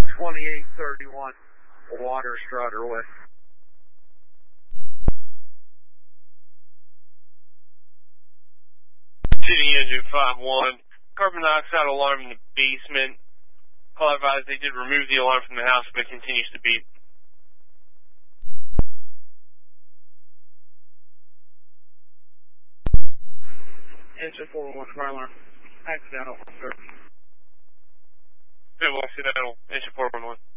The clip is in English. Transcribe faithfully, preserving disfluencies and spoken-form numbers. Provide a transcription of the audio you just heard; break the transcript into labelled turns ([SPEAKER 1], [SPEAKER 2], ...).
[SPEAKER 1] twenty-eight thirty-one, water strutter with.
[SPEAKER 2] Shooting engine five one, carbon dioxide alarm in the basement. Call advised they did remove the alarm from the house, but it continues to beep.
[SPEAKER 1] Engine four one one, fire alarm. Accidental, sir.
[SPEAKER 2] Accidental, engine four one one.